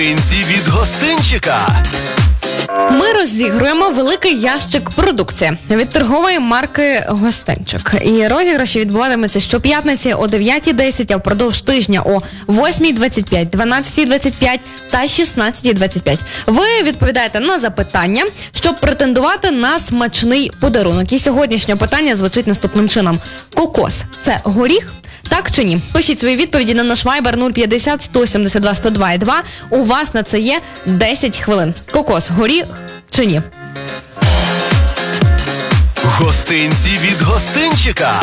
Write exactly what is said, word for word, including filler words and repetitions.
Гостинці від гостинчика. Ми розігруємо великий ящик продукції від торгової марки «Гостинчик». І розіграші відбуватимуться щоп'ятниці о дев'ятій десять, а впродовж тижня о восьмій двадцять п'ять, дванадцятій двадцять п'ять та шістнадцятій двадцять п'ять. Ви відповідаєте на запитання, щоб претендувати на смачний подарунок. І сьогоднішнє питання звучить наступним чином. Кокос – це горіх? Так чи ні? Пишіть свої відповіді на наш вайбер нуль п'ятдесят сто сімдесят два сто два і два. У вас на це є десять хвилин. Кокос, горіх чи ні? Гостинці від гостинчика.